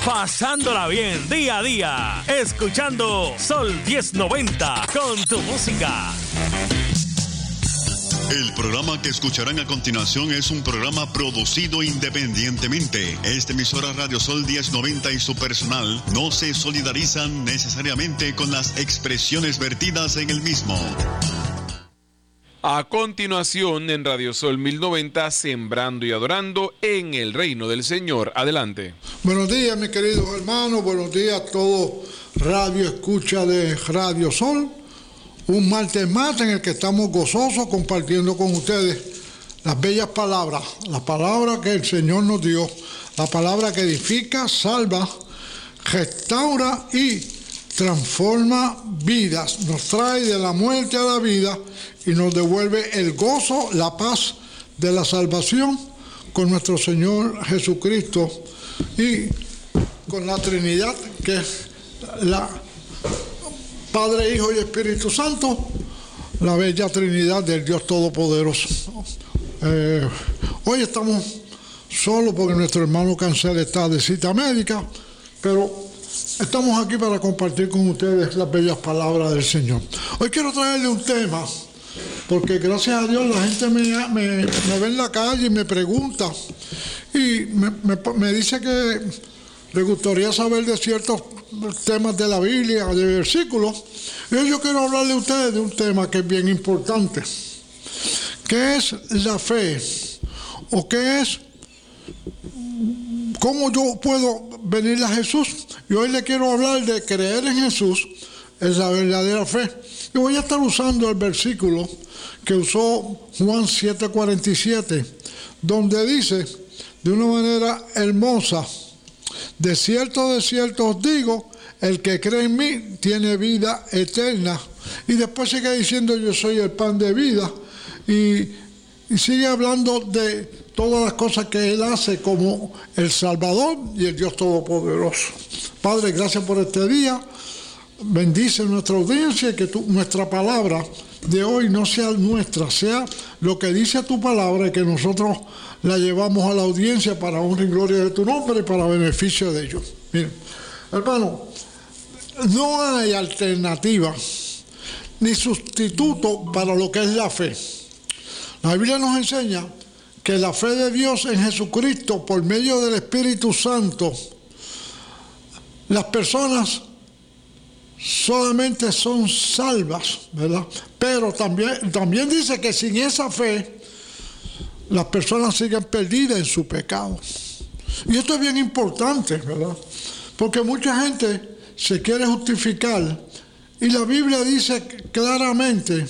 pasándola bien día a día, escuchando Sol 1090 con tu música. El programa que escucharán a continuación es un programa producido independientemente. Esta emisora Radio Sol 1090 y su personal no se solidarizan necesariamente con las expresiones vertidas en el mismo. A continuación, en Radio Sol 1090, sembrando y adorando en el reino del Señor. Adelante. Buenos días, mis queridos hermanos. Buenos días a todos Radio Escucha de Radio Sol. Un martes más en el que estamos gozosos compartiendo con ustedes las bellas palabras, la palabra que el Señor nos dio, la palabra que edifica, salva, restaura y transforma vidas, nos trae de la muerte a la vida y nos devuelve el gozo, la paz de la salvación con nuestro Señor Jesucristo y con la Trinidad, que es la Padre, Hijo y Espíritu Santo, la bella Trinidad del Dios Todopoderoso. Hoy estamos solos porque nuestro hermano Cancel está de cita médica, pero estamos aquí para compartir con ustedes las bellas palabras del Señor. Hoy quiero traerle un tema, porque gracias a Dios la gente me ve en la calle y me pregunta, y me dice que le gustaría saber de ciertos temas de la Biblia, de versículos. Y yo quiero hablarle a ustedes de un tema que es bien importante. ¿Qué es la fe? ¿O qué es? ¿Cómo yo puedo venir a Jesús? Y hoy le quiero hablar de creer en Jesús, es la verdadera fe. Y voy a estar usando el versículo que usó Juan 7:47, donde dice de una manera hermosa: de cierto os digo, el que cree en mí tiene vida eterna. Y después sigue diciendo: yo soy el pan de vida. Y sigue hablando de todas las cosas que Él hace como el Salvador y el Dios Todopoderoso. Padre, gracias por este día. Bendice nuestra audiencia y que nuestra palabra de hoy no sea nuestra, sea lo que dice tu palabra, y que nosotros la llevamos a la audiencia para honra y gloria de tu nombre y para beneficio de ellos. Miren, hermano, no hay alternativa ni sustituto para lo que es la fe. La Biblia nos enseña que la fe de Dios en Jesucristo, por medio del Espíritu Santo, las personas solamente son salvas, ¿verdad? Pero también dice que sin esa fe las personas siguen perdidas en su pecado. Y esto es bien importante, ¿verdad? Porque mucha gente se quiere justificar, y la Biblia dice claramente,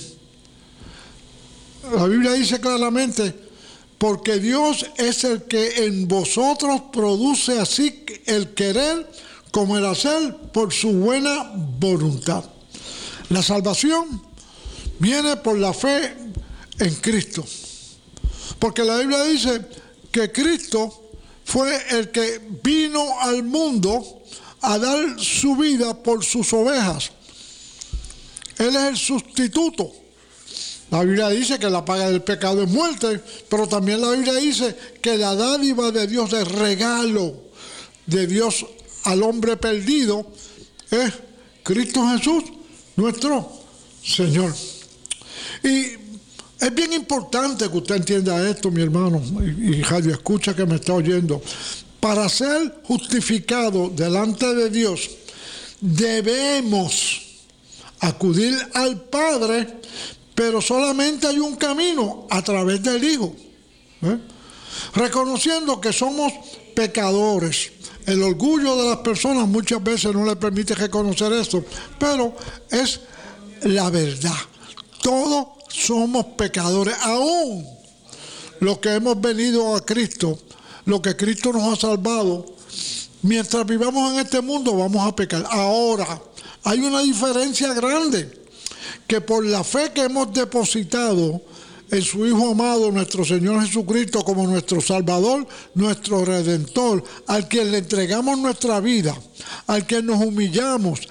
porque Dios es el que en vosotros produce así el querer como el hacer por su buena voluntad. La salvación viene por la fe en Cristo. Porque la Biblia dice que Cristo fue el que vino al mundo a dar su vida por sus ovejas. Él es el sustituto. La Biblia dice que la paga del pecado es muerte, pero también la Biblia dice que la dádiva de Dios, el regalo de Dios al hombre perdido, es Cristo Jesús, nuestro Señor. Y es bien importante que usted entienda esto, mi hermano, y radio escucha que me está oyendo. Para ser justificado delante de Dios, debemos acudir al Padre, pero solamente hay un camino: a través del Hijo. Reconociendo que somos pecadores. El orgullo de las personas muchas veces no le permite reconocer esto, pero es la verdad. Todos somos pecadores, aún los que hemos venido a Cristo, lo que Cristo nos ha salvado. Mientras vivamos en este mundo vamos a pecar. Ahora, hay una diferencia grande, que por la fe que hemos depositado en su Hijo amado, nuestro Señor Jesucristo, como nuestro Salvador, nuestro Redentor, al quien le entregamos nuestra vida, al que nos humillamos,